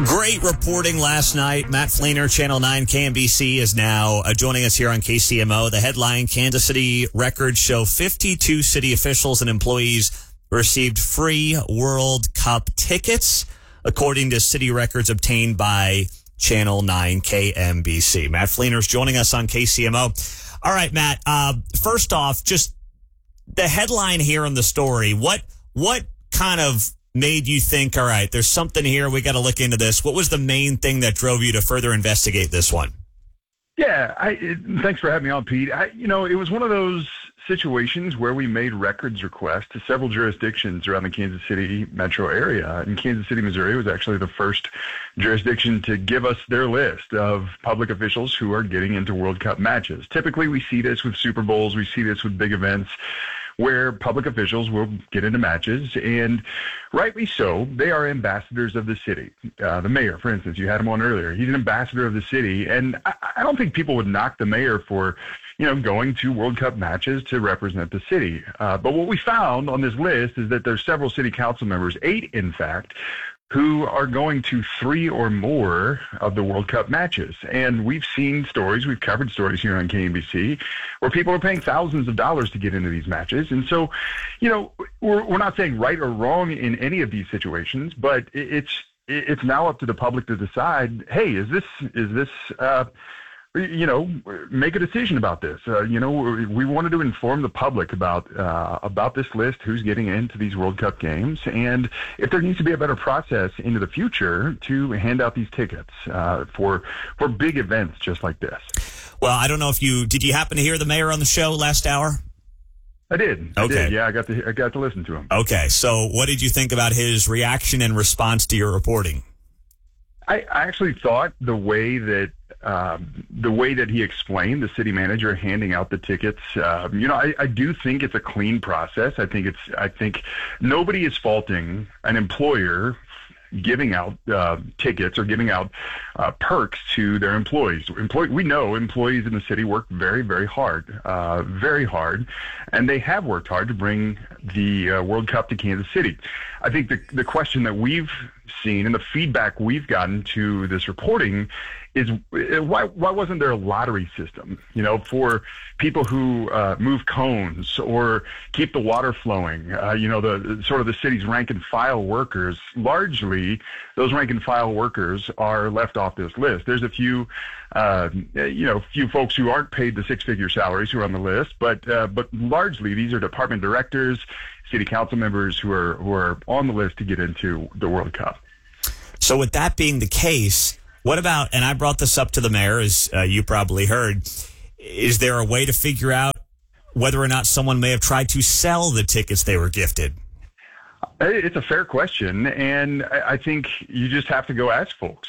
Great reporting last night. Matt Fleener, Channel 9 KMBC, is now joining us here on KCMO. The headline, Kansas City records show 52 city officials and employees received free World Cup tickets, according to city records obtained by Channel 9 KMBC. Matt Fleener is joining us on KCMO. All right, Matt, first off, just the headline here in the story. What kind of made you think, all right, there's something here, we got to look into this? What was the main thing that drove you to further investigate this one? Yeah, thanks for having me on, Pete. It was one of those situations where we made records requests to several jurisdictions around the Kansas City metro area. And Kansas City, Missouri was actually the first jurisdiction to give us their list of public officials who are getting into World Cup matches. Typically, we see this with Super Bowls. We see this with big events where public officials will get into matches, and rightly so. They are ambassadors of the city. The mayor, for instance, you had him on earlier. He's an ambassador of the city, and I don't think people would knock the mayor for, going to World Cup matches to represent the city. But what we found on this list is that there's several city council members, 8 in fact, who are going to 3 or more of the World Cup matches. And we've seen stories, we've covered stories here on KMBC, where people are paying thousands of dollars to get into these matches. And so, we're not saying right or wrong in any of these situations, but it's now up to the public to decide, hey, is this make a decision about this. We wanted to inform the public about this list, who's getting into these World Cup games, and if there needs to be a better process into the future to hand out these tickets for big events just like this. Well, I don't know if did you happen to hear the mayor on the show last hour? I did. Okay. Yeah, I got to listen to him. Okay. So what did you think about his reaction and response to your reporting? I actually thought the way that he explained, the city manager handing out the tickets, I do think it's a clean process. I think nobody is faulting an employer giving out tickets or giving out perks to their employees. We know employees in the city work very, very hard, and they have worked hard to bring the World Cup to Kansas City. I think the question that we've seen and the feedback we've gotten to this reporting is why wasn't there a lottery system, for people who move cones or keep the water flowing, the city's rank and file workers. Largely, those rank and file workers are left off this list. There's a few folks who aren't paid the 6-figure salaries who are on the list, but largely these are department directors, city council members who are on the list to get into the World Cup. So with that being the case, what about, and I brought this up to the mayor, as you probably heard, is there a way to figure out whether or not someone may have tried to sell the tickets they were gifted? It's a fair question, and I think you just have to go ask folks.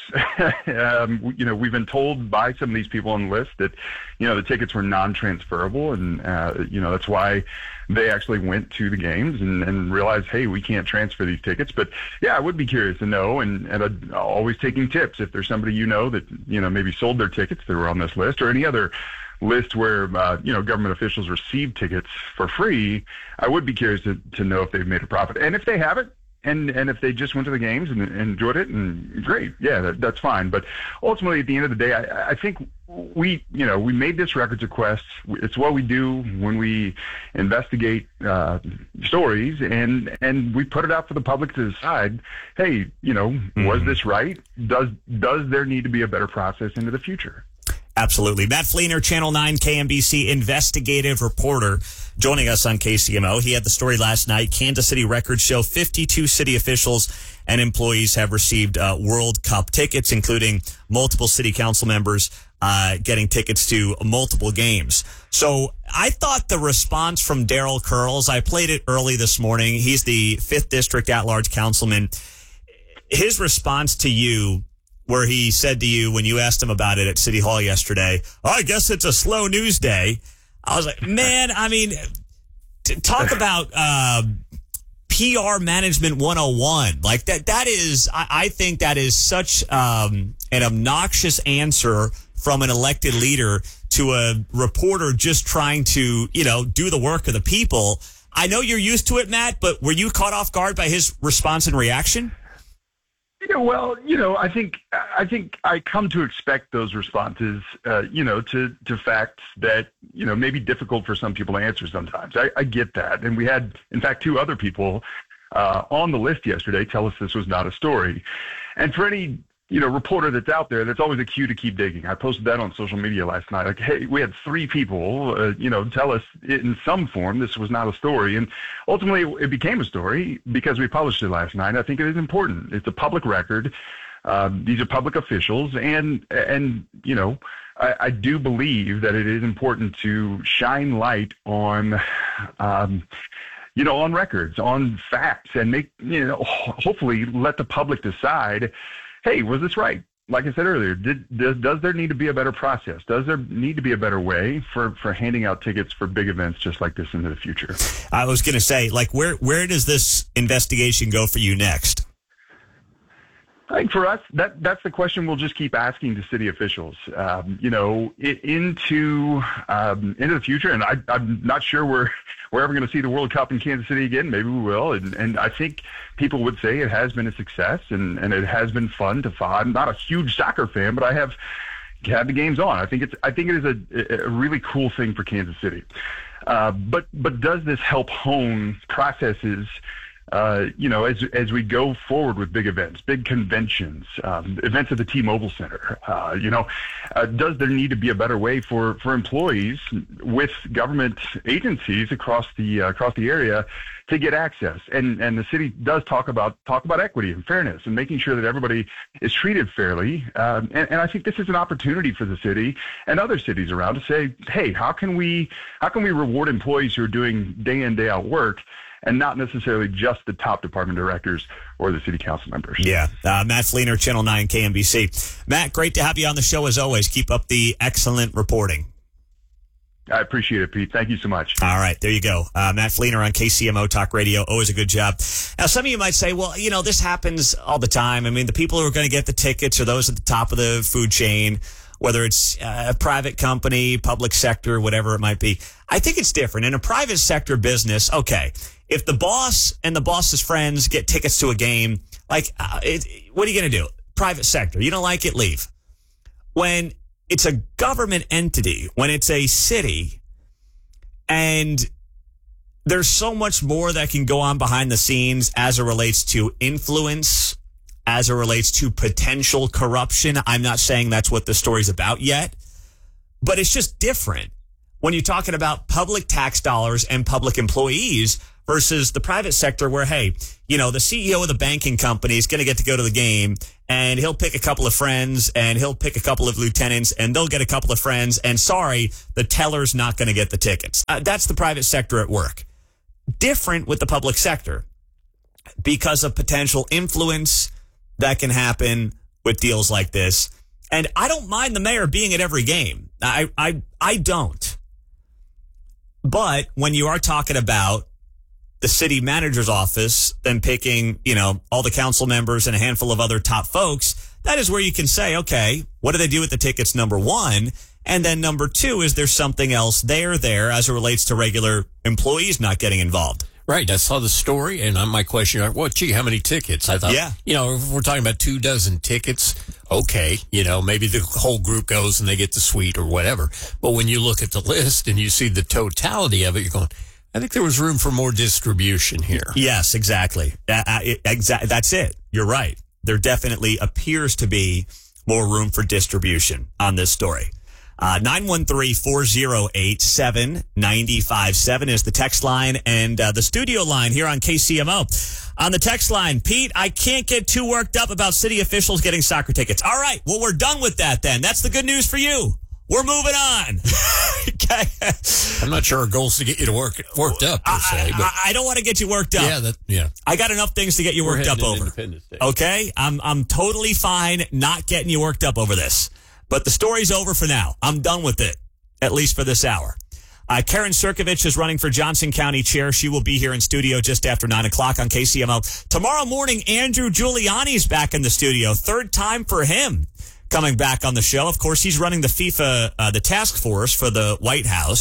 We've been told by some of these people on the list that, the tickets were non-transferable, and, that's why they actually went to the games and realized, hey, we can't transfer these tickets. But, yeah, I would be curious to know, and I'm always taking tips. If there's somebody that, maybe sold their tickets that were on this list, or any other list where, government officials receive tickets for free, I would be curious to know if they've made a profit. And if they haven't, and if they just went to the games and enjoyed it, and great, yeah, that's fine. But ultimately, at the end of the day, I think we made this records request. It's what we do when we investigate stories, and we put it out for the public to decide, hey, was this right? Does there need to be a better process into the future? Absolutely. Matt Fleener, Channel 9 KMBC investigative reporter, joining us on KCMO. He had the story last night. Kansas City records show 52 city officials and employees have received World Cup tickets, including multiple city council members getting tickets to multiple games. So I thought the response from Daryl Curls, I played it early this morning. He's the 5th District at-large councilman. His response to you, where he said to you when you asked him about it at City Hall yesterday, I guess it's a slow news day. I was like, man, I mean, talk about PR management 101. Like that is, I think that is such an obnoxious answer from an elected leader to a reporter just trying to, do the work of the people. I know you're used to it, Matt, but were you caught off guard by his response and reaction? Yeah, well, I think I come to expect those responses, to facts that, may be difficult for some people to answer sometimes. I get that. And we had, in fact, two other people on the list yesterday tell us this was not a story. And for any, reporter that's out there, that's always a cue to keep digging. I posted that on social media last night. Like, hey, we had three people, tell us in some form this was not a story. And ultimately it became a story because we published it last night. I think it is important. It's a public record. These are public officials. And I do believe that it is important to shine light on, on records, on facts, and make, hopefully let the public decide, hey, was this right? Like I said earlier, does there need to be a better process? Does there need to be a better way for handing out tickets for big events just like this into the future? I was going to say, where does this investigation go for you next? I think for us, that's the question we'll just keep asking to city officials, into the future. And I'm not sure we're ever going to see the World Cup in Kansas City again. Maybe we will. And I think people would say it has been a success and it has been fun to follow. I'm not a huge soccer fan, but I have had the games on. I think it is a really cool thing for Kansas City. But does this help hone processes? As we go forward with big events, big conventions, events at the T-Mobile Center, does there need to be a better way for employees with government agencies across the area to get access? And the city does talk about equity and fairness and making sure that everybody is treated fairly. And I think this is an opportunity for the city and other cities around to say, hey, how can we reward employees who are doing day in, day out work, and not necessarily just the top department directors or the city council members. Yeah. Matt Fleener, Channel 9 KMBC. Matt, great to have you on the show as always. Keep up the excellent reporting. I appreciate it, Pete. Thank you so much. All right, there you go. Matt Fleener on KCMO Talk Radio. Always a good job. Now, some of you might say, well, this happens all the time. I mean, the people who are going to get the tickets are those at the top of the food chain, whether it's a private company, public sector, whatever it might be. I think it's different. In a private sector business, okay, if the boss and the boss's friends get tickets to a game, what are you going to do? Private sector. You don't like it, leave. When it's a government entity, when it's a city, and there's so much more that can go on behind the scenes as it relates to influence, as it relates to potential corruption. I'm not saying that's what the story's about yet, but it's just different when you're talking about public tax dollars and public employees versus the private sector where, hey, the CEO of the banking company is going to get to go to the game and he'll pick a couple of friends and he'll pick a couple of lieutenants and they'll get a couple of friends. And sorry, the teller's not going to get the tickets. That's the private sector at work. Different with the public sector because of potential influence that can happen with deals like this. And I don't mind the mayor being at every game. I don't. But when you are talking about the city manager's office, then picking, all the council members and a handful of other top folks, that is where you can say, okay, what do they do with the tickets, number one? And then number two, is there something else there as it relates to regular employees not getting involved? Right. I saw the story, and my question, how many tickets? I thought, if we're talking about 24 tickets, okay, maybe the whole group goes and they get the suite or whatever. But when you look at the list and you see the totality of it, you're going, I think there was room for more distribution here. Yes, exactly. That's it. You're right. There definitely appears to be more room for distribution on this story. 913-408-7957 is the text line and the studio line here on KCMO. On the text line, Pete, I can't get too worked up about city officials getting soccer tickets. All right, well, we're done with that then. That's the good news for you. We're moving on. Okay. I'm not sure our goal is to get you to worked up, per se. But I don't want to get you worked up. Yeah. I got enough things to get you worked up over. Okay? I'm totally fine not getting you worked up over this. But the story's over for now. I'm done with it, at least for this hour. Karen Sirkovich is running for Johnson County Chair. She will be here in studio just after 9 o'clock on KCMO. Tomorrow morning, Andrew Giuliani's back in the studio. Third time for him coming back on the show. Of course, he's running the FIFA, the task force for the White House.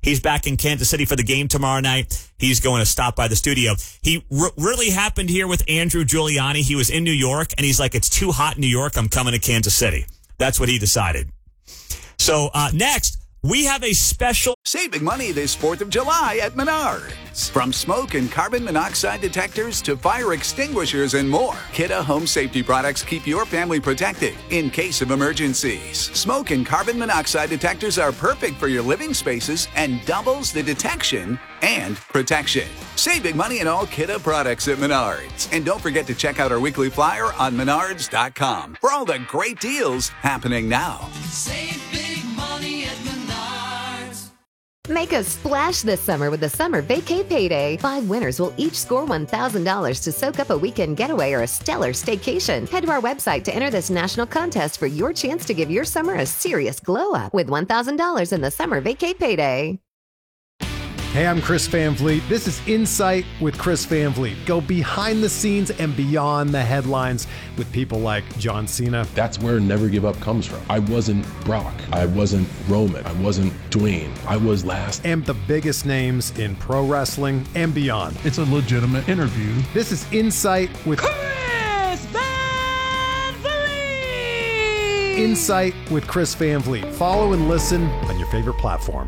He's back in Kansas City for the game tomorrow night. He's going to stop by the studio. He really happened here with Andrew Giuliani. He was in New York, and he's like, it's too hot in New York. I'm coming to Kansas City. That's what he decided. So next, we have a special... Save big money this 4th of July at Menards. From smoke and carbon monoxide detectors to fire extinguishers and more, Kidde home safety products keep your family protected in case of emergencies. Smoke and carbon monoxide detectors are perfect for your living spaces and doubles the detection and protection. Save big money in all Kidde products at Menards. And don't forget to check out our weekly flyer on menards.com for all the great deals happening now. Save big money at Menards. Make a splash this summer with the Summer Vacay Payday. 5 winners will each score $1,000 to soak up a weekend getaway or a stellar staycation. Head to our website to enter this national contest for your chance to give your summer a serious glow-up with $1,000 in the Summer Vacay Payday. Hey, I'm Chris Van Vliet. This is Insight with Chris Van Vliet. Go behind the scenes and beyond the headlines with people like John Cena. That's where Never Give Up comes from. I wasn't Brock. I wasn't Roman. I wasn't Dwayne. I was last. And the biggest names in pro wrestling and beyond. It's a legitimate interview. This is Insight with Chris Van Vliet. Insight with Chris Van Vliet. Follow and listen on your favorite platform.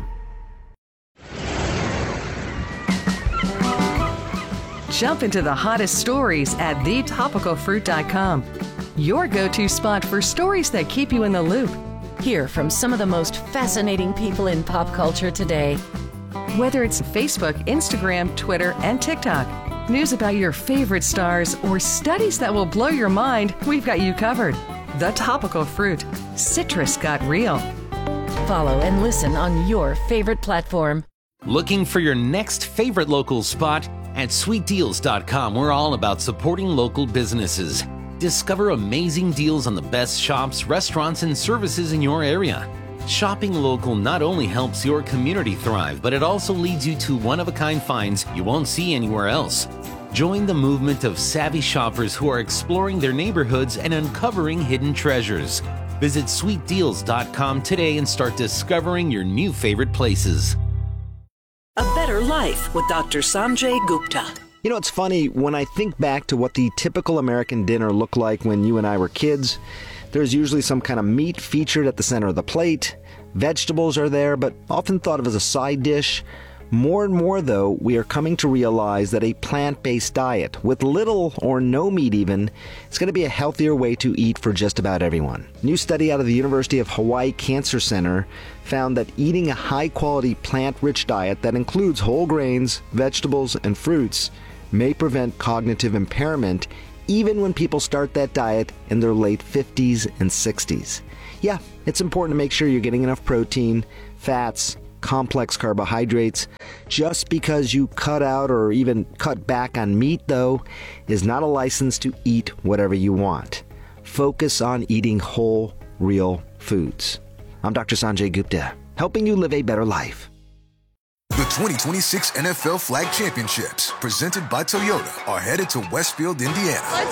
Jump into the hottest stories at thetopicalfruit.com. Your go-to spot for stories that keep you in the loop. Hear from some of the most fascinating people in pop culture today. Whether it's Facebook, Instagram, Twitter, and TikTok, news about your favorite stars, or studies that will blow your mind, we've got you covered. The Topical Fruit. Citrus got real. Follow and listen on your favorite platform. Looking for your next favorite local spot? At sweetdeals.com, we're all about supporting local businesses. Discover amazing deals on the best shops, restaurants, and services in your area. Shopping local not only helps your community thrive, but it also leads you to one-of-a-kind finds you won't see anywhere else. Join the movement of savvy shoppers who are exploring their neighborhoods and uncovering hidden treasures. Visit sweetdeals.com today and start discovering your new favorite places. A Better Life with Dr. Sanjay Gupta. You know, it's funny, when I think back to what the typical American dinner looked like when you and I were kids, there's usually some kind of meat featured at the center of the plate. Vegetables are there, but often thought of as a side dish. More and more, though, we are coming to realize that a plant-based diet, with little or no meat even, is going to be a healthier way to eat for just about everyone. A new study out of the University of Hawaii Cancer Center found that eating a high-quality plant-rich diet that includes whole grains, vegetables, and fruits may prevent cognitive impairment even when people start that diet in their late 50s and 60s. Yeah, it's important to make sure you're getting enough protein, fats, complex carbohydrates. Just because you cut out or even cut back on meat, though, is not a license to eat whatever you want. Focus on eating whole, real foods. I'm Dr. Sanjay Gupta, helping you live a better life. The 2026 NFL Flag Championships, presented by Toyota, are headed to Westfield, Indiana. Let's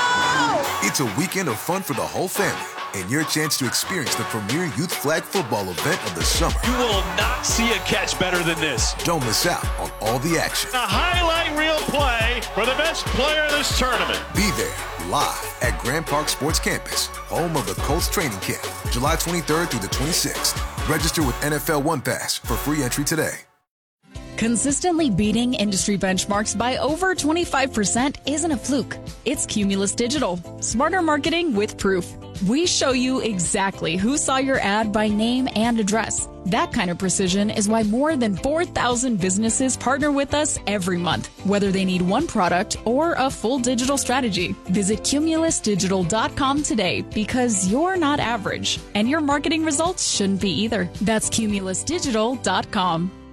go! It's a weekend of fun for the whole family, and your chance to experience the premier youth flag football event of the summer. You will not see a catch better than this. Don't miss out on all the action. A highlight reel play for the best player of this tournament. Be there, live at Grand Park Sports Campus, home of the Colts training camp, July 23rd through the 26th. Register with NFL One Pass for free entry today. Consistently beating industry benchmarks by over 25% isn't a fluke. It's Cumulus Digital. Smarter marketing with proof. We show you exactly who saw your ad by name and address. That kind of precision is why more than 4,000 businesses partner with us every month, whether they need one product or a full digital strategy. Visit cumulusdigital.com today because you're not average, and your marketing results shouldn't be either. That's cumulusdigital.com.